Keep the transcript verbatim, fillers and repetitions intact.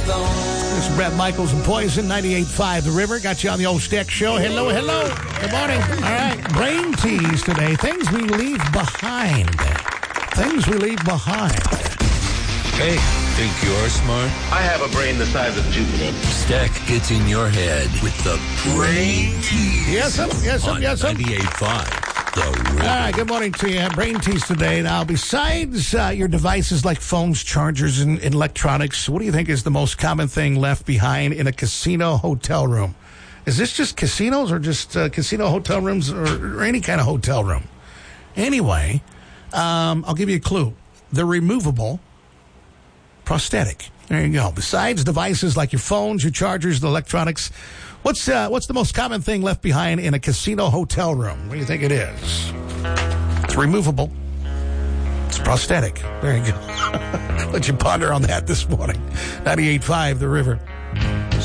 This is Bret Michaels and Poison, ninety-eight point five The River. Got you on the old Stack Show. Hello, hello. Good morning. All right. Brain tease today. Things we leave behind. Things we leave behind. Hey, think you're smart? I have a brain the size of Jupiter. Stack gets in your head with the Brain Tease. Yes, sir. Yes, sir. On Yes, sir. ninety-eight point five The River. All right, good morning to you. Brain tease today. Now, besides uh, your devices like phones, chargers, and, and electronics, what do you think is the most common thing left behind in a casino hotel room? Is this just casinos or just uh, casino hotel rooms or, or any kind of hotel room? Anyway, um, I'll give you a clue. They're removable prosthetic. There you go. Besides devices like your phones, your chargers, the electronics, what's uh, what's the most common thing left behind in a casino hotel room? What do you think it is? It's removable. It's prosthetic. There you go. Let you ponder on that this morning. ninety-eight point five The River.